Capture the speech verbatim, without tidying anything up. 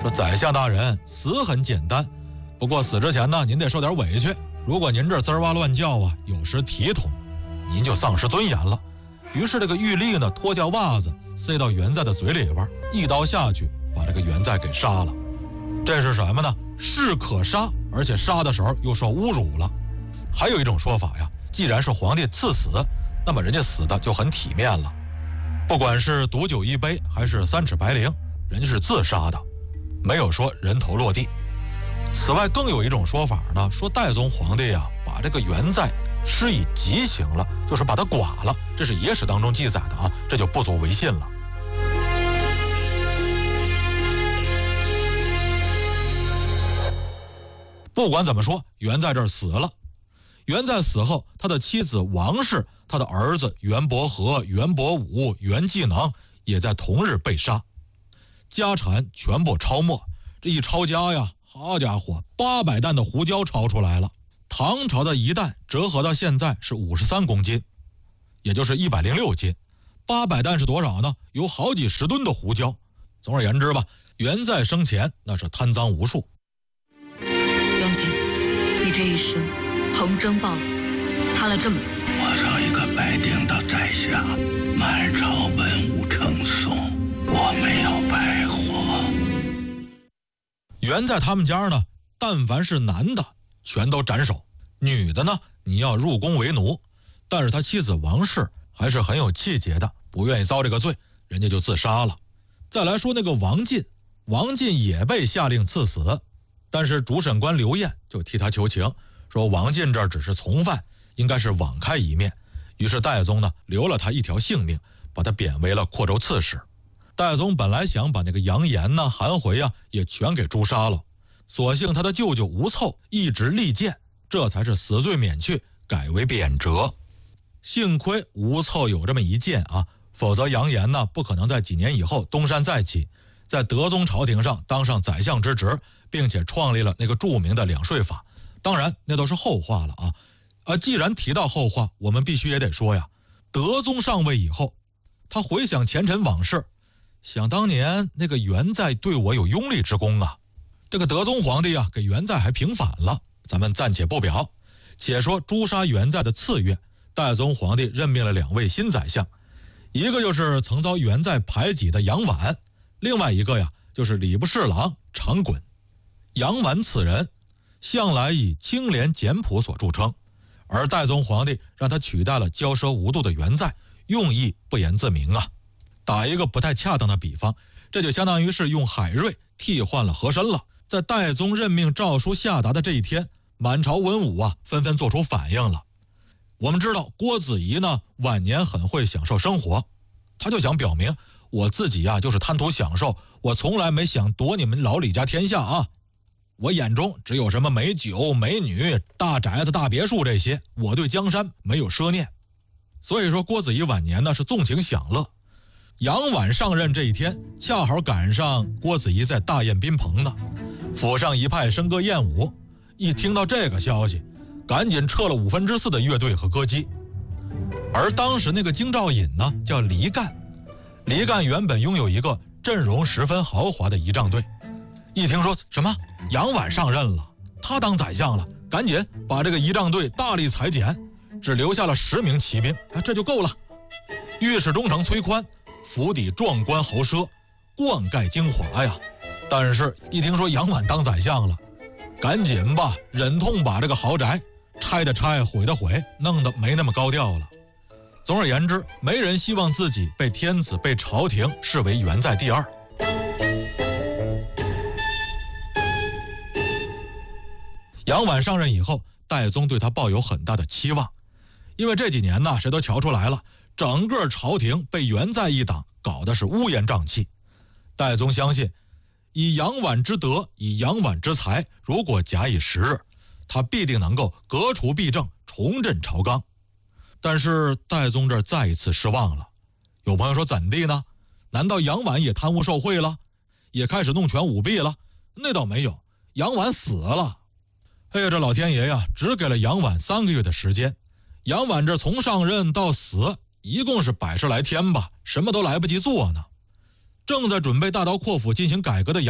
说宰相大人，死很简单，不过死之前呢，您得受点委屈。如果您这滋哇乱叫啊，有失体统，您就丧失尊严了。于是这个玉帝呢，脱掉袜子塞到元在的嘴里边，一刀下去把这个元在给杀了。这是什么呢？士可杀，而且杀的时候又受侮辱了。还有一种说法呀，既然是皇帝赐死，那么人家死的就很体面了。不管是毒酒一杯还是三尺白绫，人家是自杀的，没有说人头落地。此外更有一种说法呢，说代宗皇帝呀，把这个元在施以极刑了，就是把他剐了，这是野史当中记载的啊，这就不足为信了。不管怎么说，元在这儿死了。元在死后，他的妻子王氏，他的儿子元伯和、元伯武、元济能也在同日被杀，家产全部抄没。这一抄家呀，好家伙，八百担的胡椒抄出来了。唐朝的一担折合到现在是五十三公斤，也就是一百零六斤。八百担是多少呢？有好几十吨的胡椒。总而言之吧，元在生前那是贪赃无数。 元才，你这一生横征暴敛，贪了这么多。 我让一个白丁当宰相，满朝文武称颂，我没有白活。 元在他们家呢，但凡是男的全都斩首，女的呢你要入宫为奴。但是他妻子王氏还是很有气节的，不愿意遭这个罪，人家就自杀了。再来说那个王进，王进也被下令赐死，但是主审官刘晏就替他求情，说王进这只是从犯，应该是网开一面。于是代宗呢留了他一条性命，把他贬为了扩州刺史。代宗本来想把那个杨炎呐、韩回啊也全给诛杀了，所幸他的舅舅吴凑一直力荐，这才是死罪免去，改为贬谪。幸亏吴凑有这么一荐啊，否则杨炎呢不可能在几年以后东山再起，在德宗朝廷上当上宰相之职，并且创立了那个著名的两税法。当然那都是后话了啊。啊，既然提到后话，我们必须也得说呀，德宗上位以后，他回想前尘往事，想当年那个元在对我有拥立之功啊。这个德宗皇帝啊给元在还平反了，咱们暂且不表。且说诛杀元在的次月，代宗皇帝任命了两位新宰相，一个就是曾遭元在排挤的杨婉，另外一个呀就是礼部侍郎常衮。杨婉此人向来以清廉简朴所著称，而代宗皇帝让他取代了骄奢无度的元在，用意不言自明啊。打一个不太恰当的比方，这就相当于是用海瑞替换了和珅了。在代宗任命诏书下达的这一天，满朝文武啊纷纷做出反应了。我们知道郭子仪呢晚年很会享受生活，他就想表明我自己啊就是贪图享受，我从来没想夺你们老李家天下啊。我眼中只有什么美酒美女大宅子大别墅这些，我对江山没有奢念。所以说郭子仪晚年呢是纵情享乐。杨婉上任这一天，恰好赶上郭子仪在大宴宾朋呢，府上一派笙歌宴舞。一听到这个消息，赶紧撤了五分之四的乐队和歌姬。而当时那个京兆尹呢叫黎干，黎干原本拥有一个阵容十分豪华的仪仗队，一听说什么杨婉上任了，他当宰相了，赶紧把这个仪仗队大力裁减，只留下了十名骑兵，啊，这就够了。御史中丞崔宽府邸壮观豪奢，冠盖精华呀。但是一听说杨婉当宰相了，赶紧吧忍痛把这个豪宅拆的拆毁的毁，弄得没那么高调了。总而言之，没人希望自己被天子被朝廷视为元在第二。杨婉上任以后，代宗对他抱有很大的期望，因为这几年呢谁都瞧出来了，整个朝廷被元在一党搞的是乌烟瘴气。代宗相信以杨婉之德，以杨婉之才，如果假以时日，他必定能够革除弊政，重振朝纲。但是代宗这再一次失望了。有朋友说怎地呢？难道杨婉也贪污受贿了，也开始弄权舞弊了？那倒没有，杨婉死了。哎呀，这老天爷呀，只给了杨婉三个月的时间。杨婉这从上任到死，一共是百十来天吧，什么都来不及做呢。正在准备大刀阔斧进行改革的杨